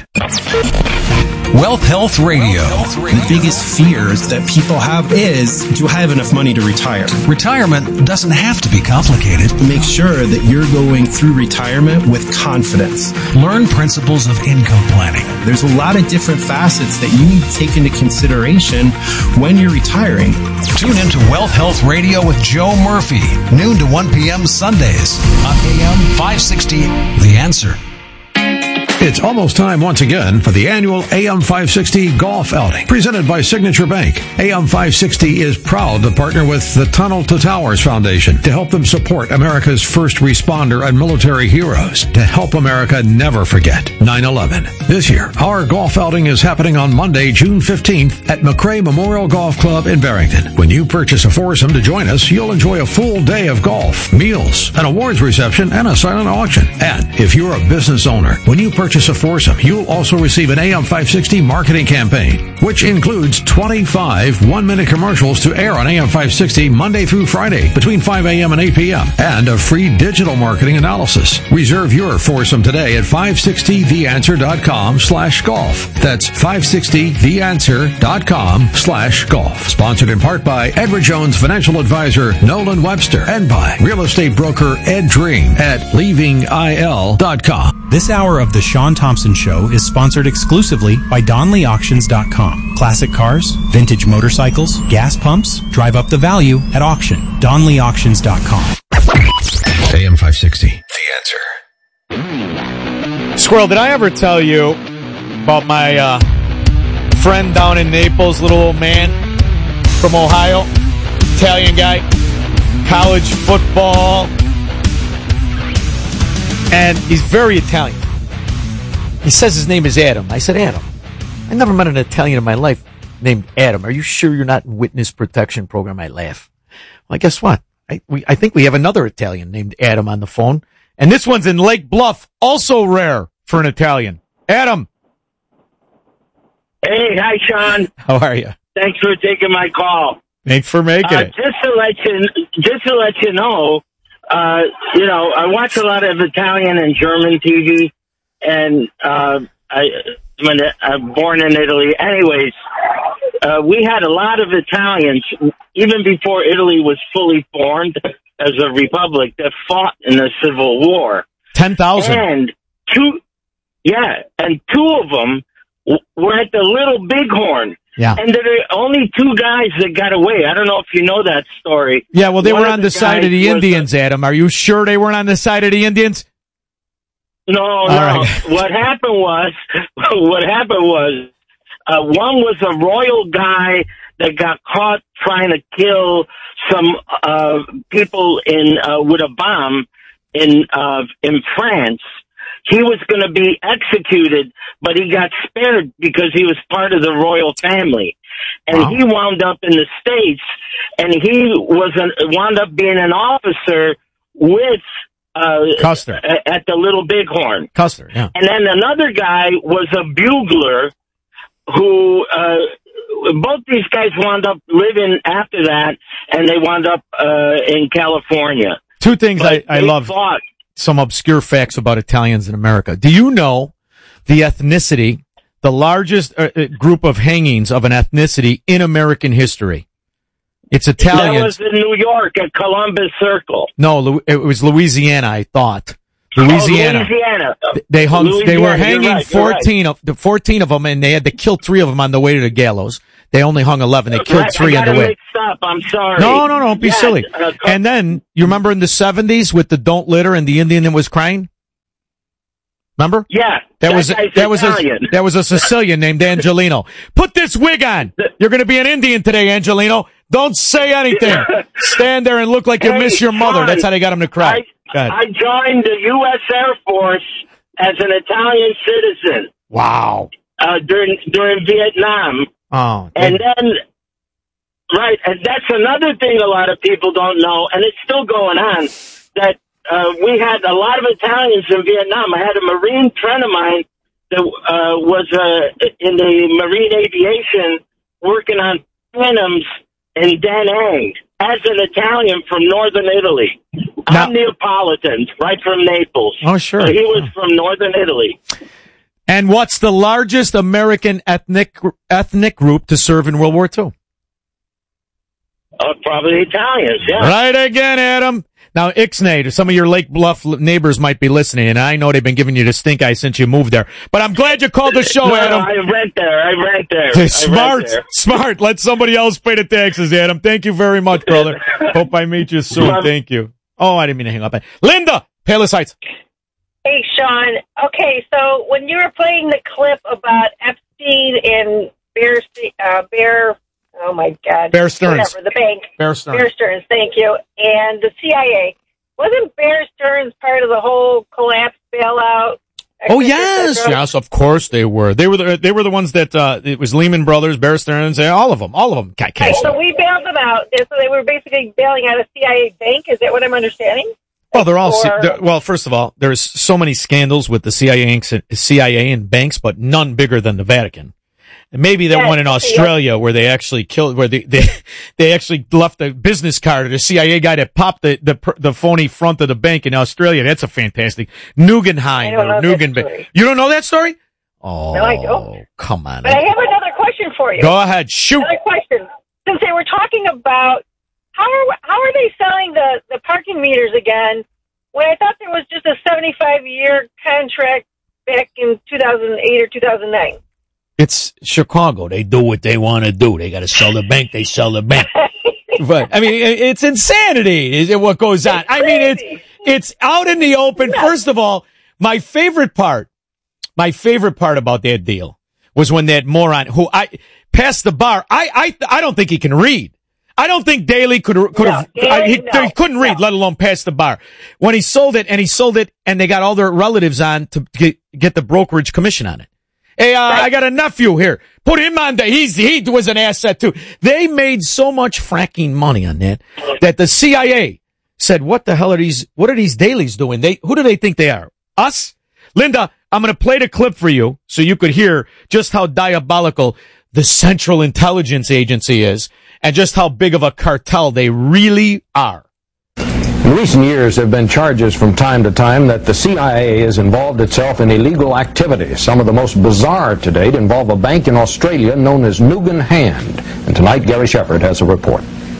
Wealth Health Radio. The biggest fears that people have is, do I have enough money to retire? Retirement doesn't have to be complicated. Make sure that you're going through retirement with confidence. Learn principles of income planning. There's a lot of different facets that you need to take into consideration when you're retiring. Tune into Wealth Health Radio with Joe Murphy, noon to one p.m. Sundays on A M five sixty, The Answer. It's almost time once again for the annual A M five sixty Golf Outing, presented by Signature Bank. A M five sixty is proud to partner with the Tunnel to Towers Foundation to help them support America's first responder and military heroes, to help America never forget nine eleven. This year, our golf outing is happening on Monday, June fifteenth at McRae Memorial Golf Club in Barrington. When you purchase a foursome to join us, you'll enjoy a full day of golf, meals, an awards reception, and a silent auction. And if you're a business owner, when you purchase a foursome, you'll also receive an A M five sixty marketing campaign, which includes twenty-five one-minute commercials to air on A M five sixty Monday through Friday between five a.m. and eight p.m. and a free digital marketing analysis. Reserve your foursome today at five sixty the answer dot com slash golf. That's five sixty the answer dot com slash golf. Sponsored in part by Edward Jones Financial Advisor Nolan Webster and by real estate broker Ed Dream at leaving I L dot com. This hour of the Sean Thompson Show is sponsored exclusively by Donley Auctions dot com. Classic cars, vintage motorcycles, gas pumps, drive up the value at auction. Donley Auctions dot com. A M five sixty, The Answer. Squirrel, did I ever tell you about my uh, friend down in Naples, little old man from Ohio, Italian guy, college football, and he's very Italian. He says his name is Adam. I said, Adam, I never met an Italian in my life named Adam. Are you sure you're not in witness protection program? I laugh. Well, guess what? I, we, I think we have another Italian named Adam on the phone. And this one's in Lake Bluff, also rare for an Italian. Adam. Hey, hi, Sean. How are you? Thanks for taking my call. Thanks for making uh, it. Just to let you, just to let you know, uh, you know, I watch a lot of Italian and German T V, and uh, I, when I'm born in Italy. Anyways, uh, we had a lot of Italians, even before Italy was fully formed as a republic, that fought in the Civil War. ten thousand. And two, yeah, and two of them w- were at the Little Bighorn. Yeah. And there are only two guys that got away. I don't know if you know that story. Yeah, well, they One were on the, the side of the Indians, a- Adam. Are you sure they weren't on the side of the Indians? No, All no. right. What happened was, what happened was, uh, one was a royal guy that got caught trying to kill some uh, people in uh, with a bomb in uh, in France. He was going to be executed, but he got spared because he was part of the royal family. And wow. He wound up in the States, and he was an, wound up being an officer with uh, Custer. at the Little Bighorn. Custer, yeah. And then another guy was a bugler who, uh, both these guys wound up living after that, and they wound up uh, in California. Two things I, But I they love, fought. some obscure facts about Italians in America. Do you know the ethnicity, the largest uh, uh, group of hangings of an ethnicity in American history? It's Italians. That was in New York at Columbus Circle. No, Lu- it was Louisiana, I thought. Louisiana. Oh, Louisiana. They hung. Louisiana, they were you're hanging right, you're fourteen of the fourteen of them, and they had to kill three of them on the way to the gallows. They only hung eleven. They killed Right, three I on got the it way. mixed up. I'm sorry. No, no, no, don't be Yes, silly. uh, And then you remember in the seventies with the "Don't Litter" and the Indian that was crying. Remember? Yeah, that, that was guy's that was a Italian. that was a Sicilian named Angelino. Put this wig on. You're going to be an Indian today, Angelino. Don't say anything. Stand there and look like you Hey, miss your mother. Sean, That's how they got him to cry. Go ahead. I joined the U S Air Force as an Italian citizen Wow. uh, during during Vietnam, Oh. and then right, and that's another thing a lot of people don't know, and it's still going on. That uh, we had a lot of Italians in Vietnam. I had a Marine friend of mine that uh, was uh, in the Marine aviation working on Phantoms in Da Nang as an Italian from northern Italy. I'm Neapolitan, right from Naples. Oh, sure. So he was from northern Italy. And what's the largest American ethnic ethnic group to serve in World War Two? Uh, probably Italians, yeah. Right again, Adam. Now, Ixnay, some of your Lake Bluff neighbors might be listening, and I know they've been giving you the stink eye since you moved there. But I'm glad you called the show, no, Adam. No, I rent there. I rent there. I Smart, rent there. smart. Let somebody else pay the taxes, Adam. Thank you very much, brother. Hope I meet you soon. Thank you. Oh, I didn't mean to hang up. Linda, Palos Heights. Hey, Sean. Okay, so when you were playing the clip about Epstein and Bear, uh, Bear, oh my God, Bear Stearns. whatever, the bank, Bear Stearns. Bear Stearns, thank you, and the C I A, wasn't Bear Stearns part of the whole collapse bailout? Oh yes, yes, of course they were. They were the they were the ones that uh, it was Lehman Brothers, Bear Stearns, all of them, all of them. Cat Right, so we bailed them out. So they were basically bailing out a C I A bank. Is that what I'm understanding? Well, they're all. Or- they're, well, first of all, there's so many scandals with the C I A, and, C I A and banks, but none bigger than the Vatican. And maybe that Yeah, one in Australia where they actually killed, where they they, they actually left a business card to the C I A guy that popped the, the the phony front of the bank in Australia. That's a fantastic Nugenheim I don't or know that Nugen. story. You don't know that story? Oh, No, I don't. come on. But I have another question for you. Go ahead, shoot. Another question. Since they were talking about how are how are they selling the, the parking meters again when I thought there was just a seventy-five year contract back in two thousand eight or two thousand nine? It's Chicago. They do what they want to do. They got to sell the bank. They sell the bank. But I mean, it- it's insanity. Is it what goes on? I mean, it's it's out in the open. First of all, my favorite part, my favorite part about that deal was when that moron who I passed the bar. I I I don't think he can read. I don't think Daley could could have. No, I, he, Daley, no, he couldn't read, let alone pass the bar. When he sold it, and he sold it, and they got all their relatives on to get, get the brokerage commission on it. Hey, uh, I got a nephew here. Put him on the, he's, he was an asset too. They made so much fracking money on that, that the C I A said, what the hell are these, what are these dailies doing? They, who do they think they are? Us? Linda, I'm going to play the clip for you so you could hear just how diabolical the Central Intelligence Agency is and just how big of a cartel they really are. In recent years, there have been charges from time to time that the C I A has involved itself in illegal activities. Some of the most bizarre to date involve a bank in Australia known as Nugan Hand. And tonight, Gary Shepard has a report.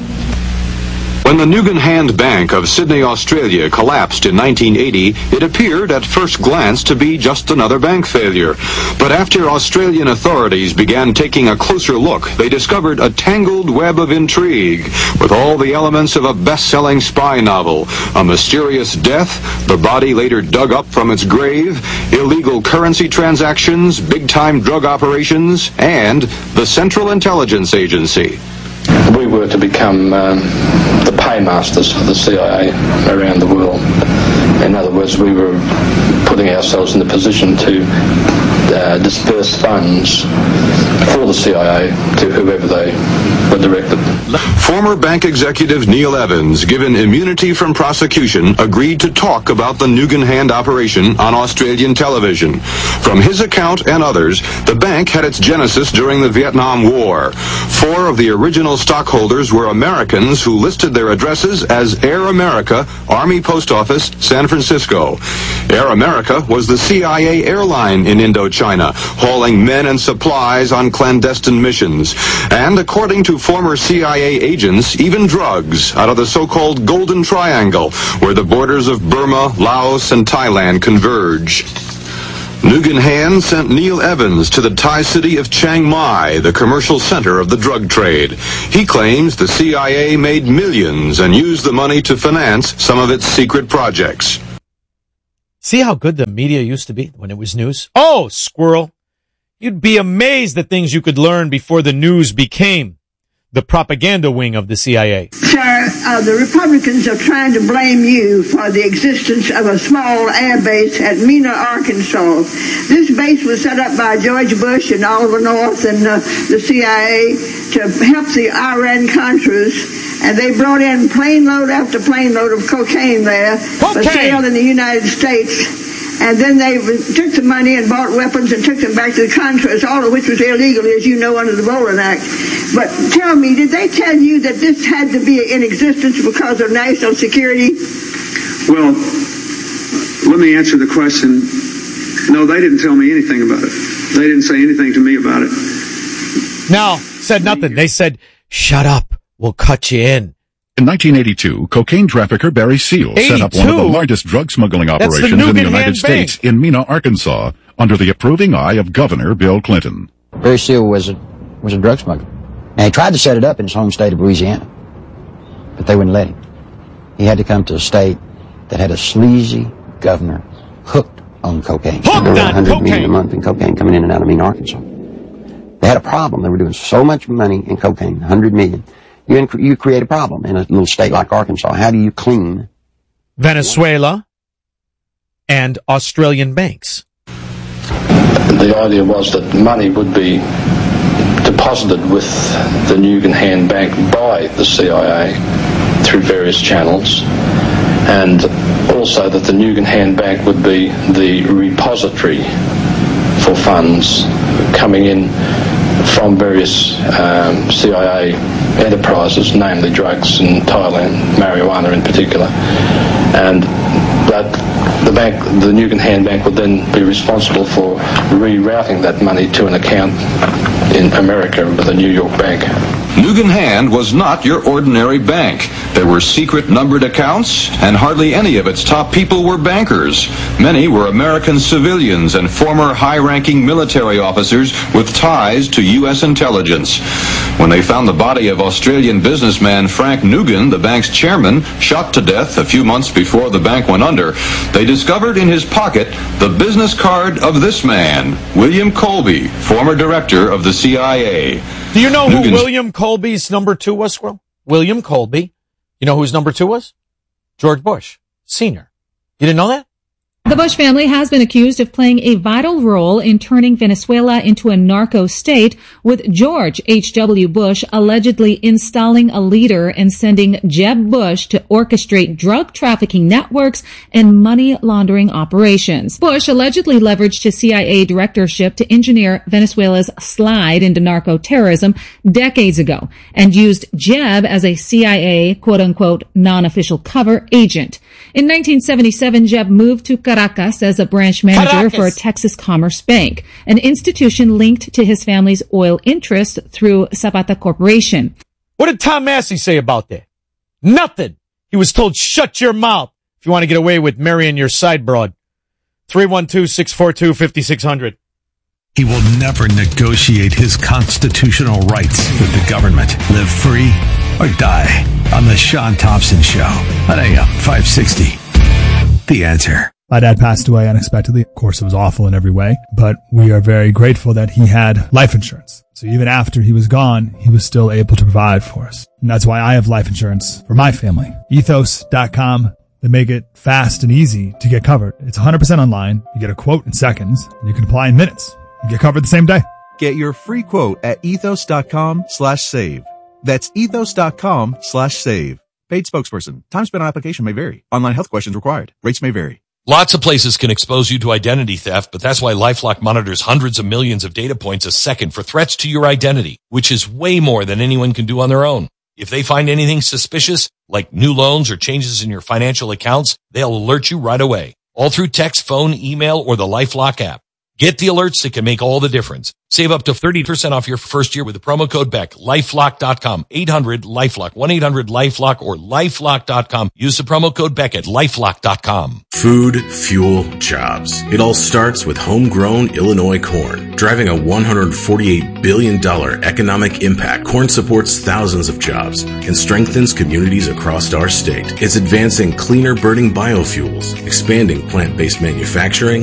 When the Nugan Hand Bank of Sydney, Australia collapsed in nineteen eighty, it appeared at first glance to be just another bank failure. But after Australian authorities began taking a closer look, they discovered a tangled web of intrigue with all the elements of a best-selling spy novel. A mysterious death, the body later dug up from its grave, illegal currency transactions, big-time drug operations, and the Central Intelligence Agency. We were to become um, the paymasters for the C I A around the world. In other words, we were putting ourselves in the position to uh, disperse funds for the C I A to whoever they were directed. Former bank executive Neil Evans, given immunity from prosecution, agreed to talk about the Nugan Hand operation on Australian television. From his account and others, the bank had its genesis during the Vietnam War. Four of the original stockholders were Americans who listed their addresses as Air America, Army Post Office, San Francisco. Air America was the C I A airline in Indochina, hauling men and supplies on clandestine missions. And according to former C I A agents, even drugs out of the so-called Golden Triangle, where the borders of Burma, Laos, and Thailand converge. Nugan Hand sent Neil Evans to the Thai city of Chiang Mai, the commercial center of the drug trade. He claims the C I A made millions and used the money to finance some of its secret projects. See how good the media used to be when it was news? Oh, squirrel. You'd be amazed at things you could learn before the news became the propaganda wing of the C I A. Sir, uh, the Republicans are trying to blame you for the existence of a small air base at Mena, Arkansas. This base was set up by George Bush and Oliver North and uh, the C I A to help the Iran-Contras, and they brought in plane load after plane load of cocaine there for sale in the United States. And then they took the money and bought weapons and took them back to the Contras, all of which was illegal, as you know, under the Boland Act. But tell me, did they tell you that this had to be in existence because of national security? Well, let me answer the question. No, they didn't tell me anything about it. They didn't say anything to me about it. No, said nothing. They said, shut up, we'll cut you in. In nineteen eighty-two, cocaine trafficker Barry Seal set up one of the largest drug smuggling operations the in the United States in Mena, Arkansas, under the approving eye of Governor Bill Clinton. Barry Seal was a, was a drug smuggler. And he tried to set it up in his home state of Louisiana, but they wouldn't let him. He had to come to a state that had a sleazy governor hooked on cocaine. Hooked on one hundred cocaine. million a month in cocaine coming in and out of Mena, Arkansas. They had a problem. They were doing so much money in cocaine, one hundred million. You, inc- you create a problem in a little state like Arkansas. How do you clean Venezuela and Australian banks? The idea was that money would be deposited with the Nugan Hand Bank by the C I A through various channels, and also that the Nugan Hand Bank would be the repository for funds coming in from various um, C I A enterprises, namely drugs in Thailand, marijuana in particular, and that the bank, the Nugan Hand Bank, would then be responsible for rerouting that money to an account in America with a New York bank. Nugan Hand was not your ordinary bank. There were secret numbered accounts, and hardly any of its top people were bankers. Many were American civilians and former high-ranking military officers with ties to U S intelligence. When they found the body of Australian businessman Frank Nugan, the bank's chairman, shot to death a few months before the bank went under, they discovered in his pocket the business card of this man, William Colby, former director of the C I A. Do you know Nugan's- who William Colby's number two was, Squirrel? William Colby. You know whose number two was? George Bush, Senior. You didn't know that? The Bush family has been accused of playing a vital role in turning Venezuela into a narco state, with George H W. Bush allegedly installing a leader and sending Jeb Bush to orchestrate drug trafficking networks and money laundering operations. Bush allegedly leveraged his C I A directorship to engineer Venezuela's slide into narco terrorism decades ago and used Jeb as a C I A quote-unquote non-official cover agent. In nineteen seventy-seven, Jeb moved to Caracas as a branch manager Caracas. for a Texas Commerce Bank, an institution linked to his family's oil interest through Zapata Corporation. What did Tom Massey say about that? Nothing. He was told, shut your mouth if you want to get away with marrying your side broad. three one two, six four two, five six zero zero. He will never negotiate his constitutional rights with the government. Live free or die on the Sean Thompson Show on A M five sixty. The Answer. My dad passed away unexpectedly. Of course, it was awful in every way, but we are very grateful that he had life insurance. So even after he was gone, he was still able to provide for us. And that's why I have life insurance for my family. Ethos dot com. that make it fast and easy to get covered. It's one hundred percent online. You get a quote in seconds, and you can apply in minutes. You get covered the same day. Get your free quote at ethos.com slash save. That's ethos.com slash save. Paid spokesperson. Time spent on application may vary. Online health questions required. Rates may vary. Lots of places can expose you to identity theft, but that's why LifeLock monitors hundreds of millions of data points a second for threats to your identity, which is way more than anyone can do on their own. If they find anything suspicious, like new loans or changes in your financial accounts, they'll alert you right away, all through text, phone, email, or the LifeLock app. Get the alerts that can make all the difference. Save up to thirty percent off your first year with the promo code Beck. LifeLock dot com. eight hundred LifeLock. one eight hundred LifeLock or LifeLock dot com. Use the promo code Beck at LifeLock dot com. Food, fuel, jobs. It all starts with homegrown Illinois corn. Driving a one hundred forty-eight billion dollars economic impact, corn supports thousands of jobs and strengthens communities across our state. It's advancing cleaner burning biofuels, expanding plant-based manufacturing,